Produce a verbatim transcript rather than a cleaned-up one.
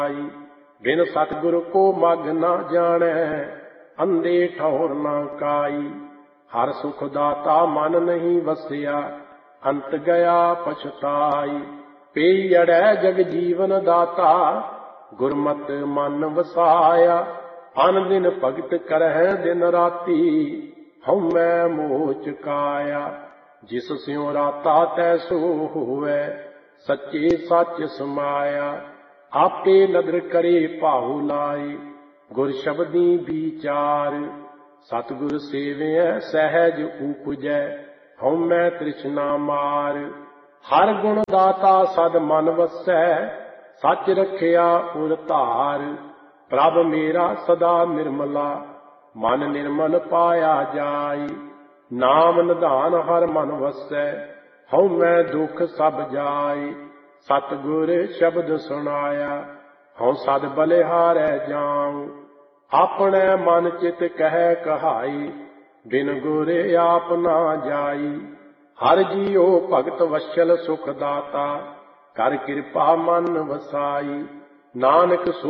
बिन सतगुर को मग न जाने, अंधे ठौर न काई। हर सुख दाता मन नहीं वसिया, अंत गया पछताई। पेई अड़ै जग जीवन दाता, गुरमत मन वसाया। अन दिन भगत करह दिन राती, हउमै मोह चुकाया। जिस स्यों राता तैसो होवै, सच्चे सच समाया। आपे नदर करे भाऊ लाई, गुर शब्दी विचार। सतगुर सेवै सहज उपजै, हउमै तृष्णा मार। हर गुण दाता सद मन वसै, सच रखिया उर धार। प्रभ मेरा सदा निर्मला, मन निर्मल पाया जाई। नाम निधान हर मन वसै, हउमै दुख सब जाई। सतगुर शब्द सुनाया, हऊँ सद बलिहारै जाऊँ। अपने मन चित कह कहाई, बिन गुर आप ना जाई। हर जीओ भगत वत्सल सुख दाता, कर कृपा मन वसाई। नानक सो